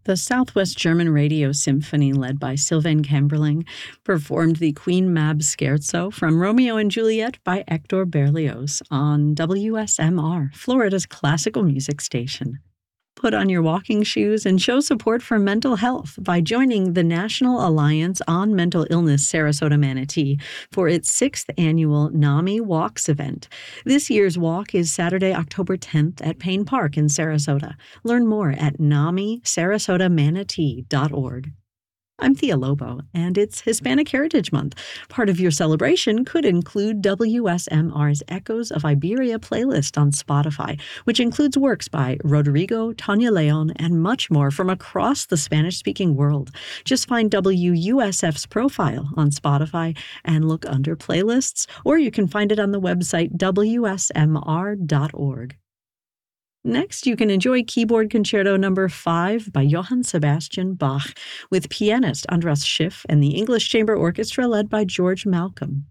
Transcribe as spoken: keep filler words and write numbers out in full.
The Southwest German Radio Symphony, led by Sylvain Kamberling, performed the Queen Mab Scherzo from Romeo and Juliet by Hector Berlioz on W S M R, Florida's classical music station. Put on your walking shoes and show support for mental health by joining the National Alliance on Mental Illness Sarasota Manatee for its sixth annual NAMI Walks event. This year's walk is Saturday, October tenth at Payne Park in Sarasota. Learn more at nami sarasota manatee dot org. I'm Thea Lobo, and it's Hispanic Heritage Month. Part of your celebration could include W S M R's Echoes of Iberia playlist on Spotify, which includes works by Rodrigo, Tanya Leon, and much more from across the Spanish-speaking world. Just find W U S F's profile on Spotify and look under playlists, or you can find it on the website w s m r dot org. Next, you can enjoy Keyboard Concerto Number five by Johann Sebastian Bach with pianist Andras Schiff and the English Chamber Orchestra led by George Malcolm.